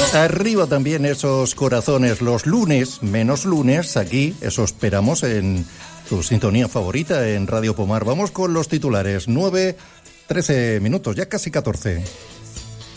Arriba también esos corazones. Los lunes, menos lunes, aquí, eso esperamos en tu sintonía favorita en Radio Pomar. Vamos con los titulares. 9:13 minutos, ya casi 14.